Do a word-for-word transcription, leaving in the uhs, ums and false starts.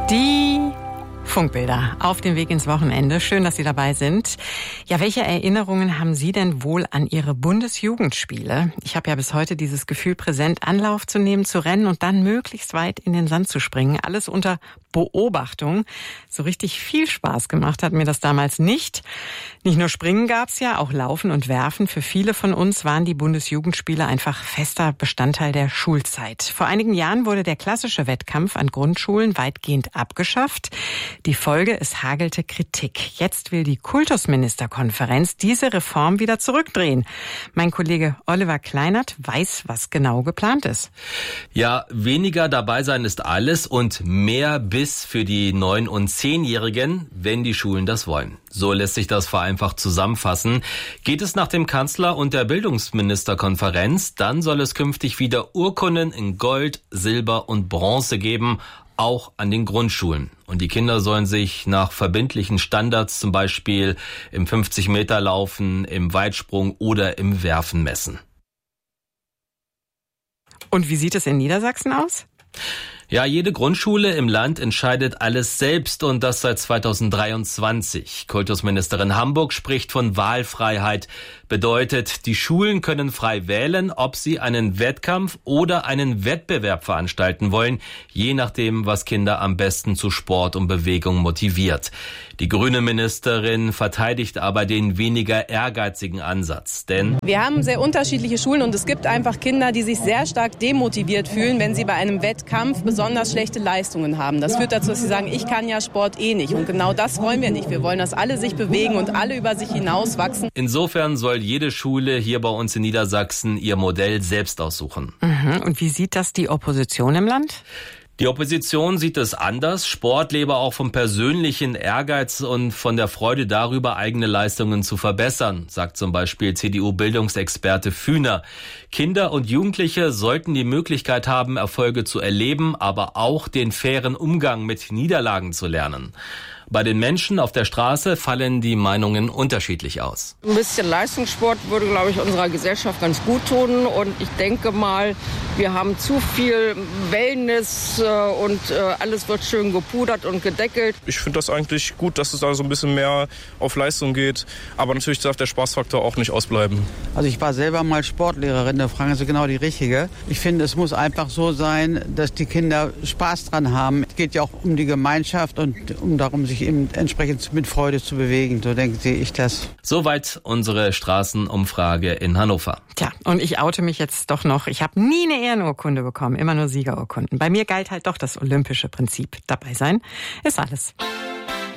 Die Funkbilder auf dem Weg ins Wochenende. Schön, dass Sie dabei sind. Ja, welche Erinnerungen haben Sie denn wohl an Ihre Bundesjugendspiele? Ich habe ja bis heute dieses Gefühl präsent, Anlauf zu nehmen, zu rennen und dann möglichst weit in den Sand zu springen. Alles unter Beobachtung. So richtig viel Spaß gemacht hat mir das damals nicht. Nicht nur Springen gab's ja, auch Laufen und Werfen. Für viele von uns waren die Bundesjugendspiele einfach fester Bestandteil der Schulzeit. Vor einigen Jahren wurde der klassische Wettkampf an Grundschulen weitgehend abgeschafft. Die Folge, es hagelte Kritik. Jetzt will die Kultusministerkonferenz diese Reform wieder zurückdrehen. Mein Kollege Oliver Kleinert weiß, was genau geplant ist. Ja, weniger dabei sein ist alles und mehr Biss für die neun- und zehnjährigen, wenn die Schulen das wollen. So lässt sich das vereinfacht zusammenfassen. Geht es nach dem Kanzler und der Bildungsministerkonferenz, dann soll es künftig wieder Urkunden in Gold, Silber und Bronze geben, auch an den Grundschulen. Und die Kinder sollen sich nach verbindlichen Standards, zum Beispiel im fünfzig-Meter-Laufen, im Weitsprung oder im Werfen messen. Und wie sieht es in Niedersachsen aus? Ja, jede Grundschule im Land entscheidet alles selbst und das seit zweitausenddreiundzwanzig. Kultusministerin Hamburg spricht von Wahlfreiheit. Bedeutet, die Schulen können frei wählen, ob sie einen Wettkampf oder einen Wettbewerb veranstalten wollen, je nachdem, was Kinder am besten zu Sport und Bewegung motiviert. Die grüne Ministerin verteidigt aber den weniger ehrgeizigen Ansatz, denn wir haben sehr unterschiedliche Schulen und es gibt einfach Kinder, die sich sehr stark demotiviert fühlen, wenn sie bei einem Wettkampf besonders schlechte Leistungen haben. Das führt dazu, dass sie sagen, ich kann ja Sport eh nicht. Und genau das wollen wir nicht. Wir wollen, dass alle sich bewegen und alle über sich hinauswachsen. Insofern soll jede Schule hier bei uns in Niedersachsen ihr Modell selbst aussuchen. Mhm. Und wie sieht das die Opposition im Land? Die Opposition sieht es anders. Sport lebe auch vom persönlichen Ehrgeiz und von der Freude darüber, eigene Leistungen zu verbessern, sagt zum Beispiel C D U-Bildungsexperte Fühner. Kinder und Jugendliche sollten die Möglichkeit haben, Erfolge zu erleben, aber auch den fairen Umgang mit Niederlagen zu lernen. Bei den Menschen auf der Straße fallen die Meinungen unterschiedlich aus. Ein bisschen Leistungssport würde, glaube ich, unserer Gesellschaft ganz gut tun. Und ich denke mal, wir haben zu viel Wellness und alles wird schön gepudert und gedeckelt. Ich finde das eigentlich gut, dass es da so ein bisschen mehr auf Leistung geht. Aber natürlich darf der Spaßfaktor auch nicht ausbleiben. Also ich war selber mal Sportlehrerin, da fragen Sie genau die Richtige. Ich finde, es muss einfach so sein, dass die Kinder Spaß dran haben. Es geht ja auch um die Gemeinschaft und um darum, sich eben entsprechend mit Freude zu bewegen. So denke sehe ich das. Soweit unsere Straßenumfrage in Hannover. Tja, und ich oute mich jetzt doch noch. Ich habe nie eine Ehrenurkunde bekommen, immer nur Siegerurkunden. Bei mir galt halt doch das olympische Prinzip. Dabei sein ist alles.